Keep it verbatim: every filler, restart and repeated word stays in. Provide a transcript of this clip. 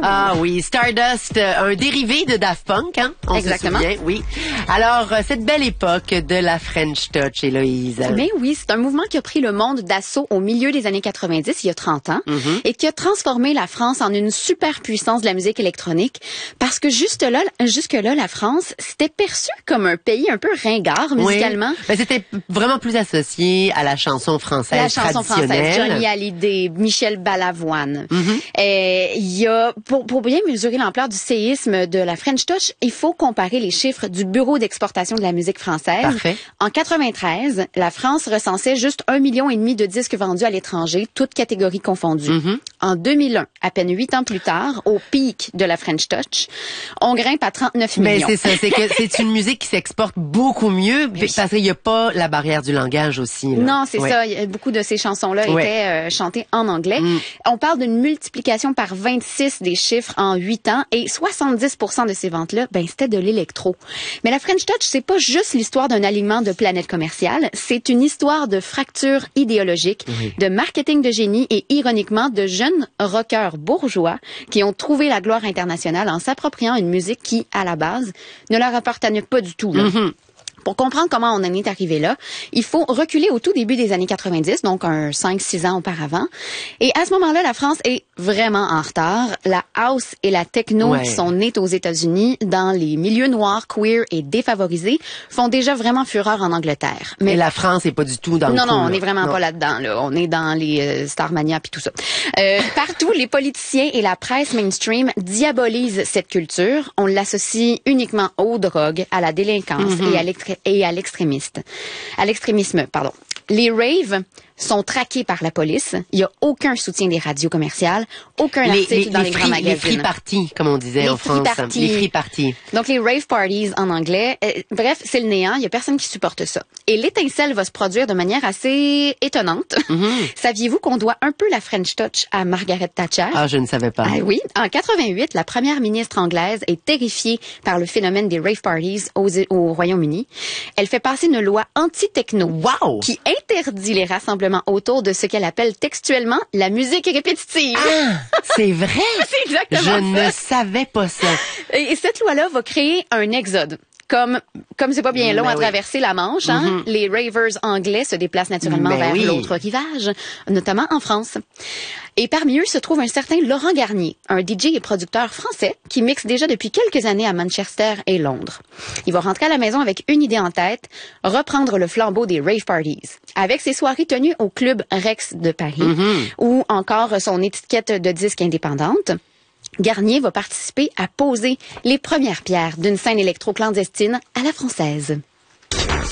Ah oui, Stardust, un dérivé de Daft Punk, hein? On Exactement. se souvient, oui. Alors, cette belle époque de la French Touch, Héloïse. Mais oui, c'est un mouvement qui a pris le monde d'assaut au milieu des années quatre-vingt-dix, il y a trente ans, mm-hmm. et qui a transformé la France en une superpuissance de la musique électronique, parce que juste là, jusque-là, la France, c'était perçu comme un pays un peu ringard musicalement. Oui. Ben, c'était vraiment plus associé à la chanson française la chanson traditionnelle. française, Johnny Hallyday, Michel Balavoine. Mm-hmm. Et il y a, pour, pour bien mesurer l'ampleur du séisme de la French Touch, il faut comparer les chiffres du Bureau d'exportation de la musique française. Parfait. En quatre-vingt-treize, la France recensait juste un million et demi de disques vendus à l'étranger, toutes catégories confondues. Mm-hmm. En deux mille un, à peine huit ans plus tard, au pic de la French Touch, on grimpe à trente-neuf millions. Mais c'est ça, c'est que c'est une musique qui s'exporte beaucoup mieux oui. parce qu'il n'y a pas la barrière du langage aussi. Là. Non, c'est ouais. ça. Beaucoup de ces chansons-là ouais. étaient euh, chantées en anglais. Mm. On parle d'une multiplication par vingt-six des chiffres en huit ans et soixante-dix pour cent de ces ventes-là, ben c'était de l'électro. Mais la French Touch, c'est pas juste l'histoire d'un alignement de planète commerciale, c'est une histoire de fracture idéologique, oui. de marketing de génie et ironiquement de jeunes rockers bourgeois qui ont trouvé la gloire internationale en s'appropriant une musique qui, à la base, ne leur appartenait pas du tout. Là. Mm-hmm. Pour comprendre comment on en est arrivé là, il faut reculer au tout début des années quatre-vingt-dix, donc un cinq six ans auparavant. Et à ce moment-là, la France est vraiment en retard. La house et la techno ouais. qui sont nées aux États-Unis dans les milieux noirs, queer et défavorisés font déjà vraiment fureur en Angleterre. Mais et la France est pas du tout dans non, le coup. Non, non, on là. est vraiment non. pas là-dedans. Là. On est dans les euh, Starmania puis tout ça. Euh, partout, les politiciens et la presse mainstream diabolisent cette culture. On l'associe uniquement aux drogues, à la délinquance mm-hmm. et à l'extrémisme. et à l'extrémiste. À l'extrémisme, pardon. Les raves sont traqués par la police. Il n'y a aucun soutien des radios commerciales, aucun les, article les, dans les, les free, grands magazines. Les free parties, comme on disait les en France. Parties. Les free parties. Donc, les rave parties en anglais. Euh, bref, c'est le néant. Il n'y a personne qui supporte ça. Et l'étincelle va se produire de manière assez étonnante. Mm-hmm. Saviez-vous qu'on doit un peu la French Touch à Margaret Thatcher? Ah, je ne savais pas. Ah oui. En quatre-vingt-huit, la première ministre anglaise est terrifiée par le phénomène des rave parties aux, au Royaume-Uni. Elle fait passer une loi anti-techno. Wow! Qui interdit les rassemblements autour de ce qu'elle appelle textuellement la musique répétitive. Ah, c'est vrai? C'est exactement Je ça. ne savais pas ça. Et cette loi-là va créer un exode. Comme comme c'est pas bien long ben à oui. traverser la Manche, hein, mm-hmm. les ravers anglais se déplacent naturellement ben vers oui. l'autre rivage, notamment en France. Et parmi eux se trouve un certain Laurent Garnier, un D J et producteur français qui mixe déjà depuis quelques années à Manchester et Londres. Il va rentrer à la maison avec une idée en tête, reprendre le flambeau des rave parties. Avec ses soirées tenues au club Rex de Paris, mm-hmm. ou encore son étiquette de disque indépendante, Garnier va participer à poser les premières pierres d'une scène électro-clandestine à la française.